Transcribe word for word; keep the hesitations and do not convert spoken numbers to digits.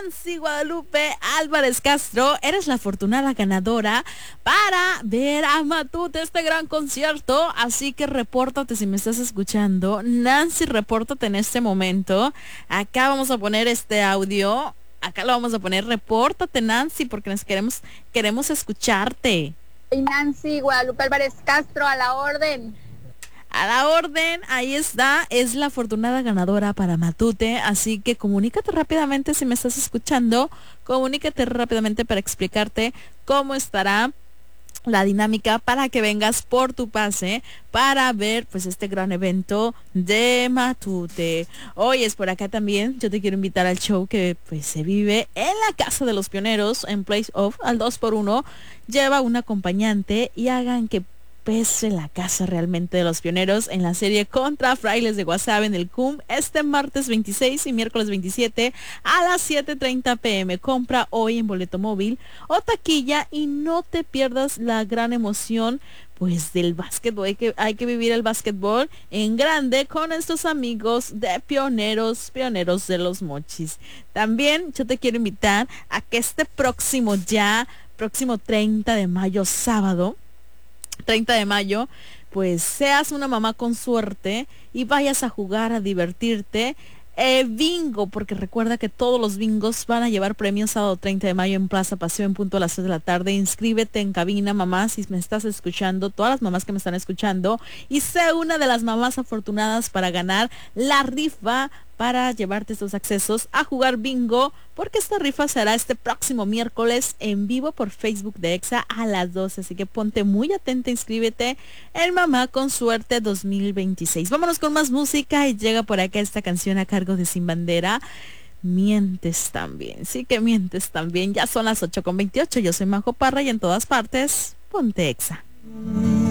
Nancy Guadalupe Álvarez Castro, eres la afortunada ganadora para ver a Matute este gran concierto. Así que repórtate si me estás escuchando. Nancy, repórtate en este momento. Acá vamos a poner este audio. Acá lo vamos a poner. Repórtate, Nancy, porque nos queremos, queremos escucharte. Soy Nancy Guadalupe Álvarez Castro, a la orden. A la orden, ahí está, es la afortunada ganadora para Matute, así que comunícate rápidamente si me estás escuchando, comunícate rápidamente para explicarte cómo estará la dinámica para que vengas por tu pase para ver pues este gran evento de Matute. Hoy es por acá también, yo te quiero invitar al show que pues se vive en la Casa de los Pioneros, en Place of, al dos por uno, lleva un acompañante y hagan que pese la casa realmente de los pioneros en la serie contra Frailes de Guasave en el C U M este martes veintiséis y miércoles veintisiete a las siete treinta pm. Compra hoy en boleto móvil o taquilla y no te pierdas la gran emoción pues del básquetbol. Hay que, hay que vivir el básquetbol en grande con estos amigos de Pioneros, Pioneros de los Mochis. También yo te quiero invitar a que este próximo ya, próximo treinta de mayo, sábado, treinta de mayo, pues seas una mamá con suerte y vayas a jugar, a divertirte. Eh, bingo, porque recuerda que todos los bingos van a llevar premios sábado treinta de mayo en Plaza Paseo en punto a las seis de la tarde. Inscríbete en cabina, mamá, si me estás escuchando, todas las mamás que me están escuchando, y sé una de las mamás afortunadas para ganar la rifa para llevarte estos accesos a jugar bingo, porque esta rifa será este próximo miércoles en vivo por Facebook de Exa a las doce, así que ponte muy atenta, inscríbete en Mamá con Suerte dos mil veintiséis. Vámonos con más música y llega por acá esta canción a cargo de Sin Bandera, Mientes También. Sí que mientes también. Ya son las ocho con veintiocho, yo soy Majo Parra y en todas partes, ponte Exa.